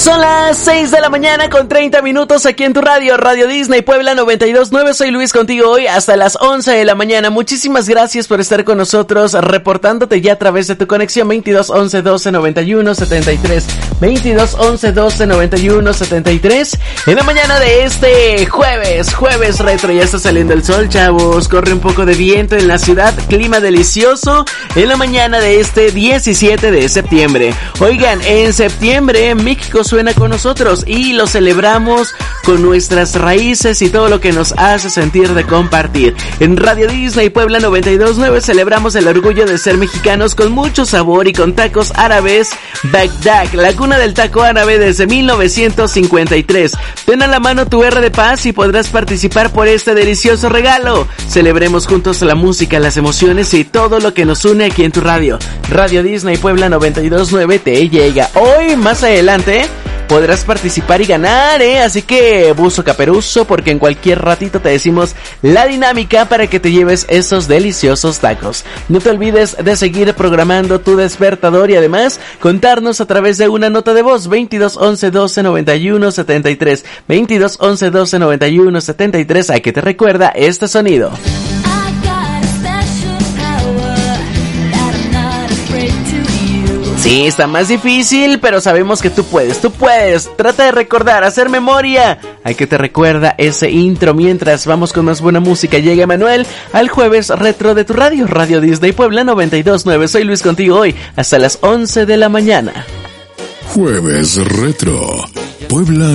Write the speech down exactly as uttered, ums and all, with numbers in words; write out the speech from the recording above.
Son las seis de la mañana con treinta minutos aquí en tu radio, Radio Disney Puebla noventa y dos punto nueve. Soy Luis contigo hoy hasta las once de la mañana. Muchísimas gracias por estar con nosotros, reportándote ya a través de tu conexión veintidós once doce noventa y uno setenta y tres, veintidós once doce noventa y uno setenta y tres. En la mañana de este jueves, jueves retro, ya está saliendo el sol, chavos. Corre un poco de viento en la ciudad, clima delicioso en la mañana de este diecisiete de septiembre. Oigan, en septiembre México suena con nosotros y lo celebramos con nuestras raíces y todo lo que nos hace sentir de compartir. En Radio Disney Puebla noventa y dos punto nueve celebramos el orgullo de ser mexicanos con mucho sabor y con tacos árabes Bagdad, la cuna del taco árabe desde mil novecientos cincuenta y tres. Ten a la mano tu R de Paz y podrás participar por este delicioso regalo. Celebremos juntos la música, las emociones y todo lo que nos une aquí en tu radio. Radio Disney Puebla noventa y dos punto nueve te llega. Hoy, más adelante, podrás participar y ganar, ¿eh? Así que buzo caperuso, porque en cualquier ratito te decimos la dinámica para que te lleves esos deliciosos tacos. No te olvides de seguir programando tu despertador y además contarnos a través de una nota de voz. Veintidós once doce noventa y uno setenta y tres, veintidós once doce noventa y uno setenta y tres. ¿A qué te recuerda este sonido? Sí, está más difícil, pero sabemos que tú puedes, tú puedes. Trata de recordar, hacer memoria. ¿A qué te recuerda ese intro? Mientras vamos con más buena música, llega Manuel al jueves retro de tu radio, Radio Disney Puebla noventa y dos punto nueve. Soy Luis contigo hoy hasta las once de la mañana. Jueves retro, Puebla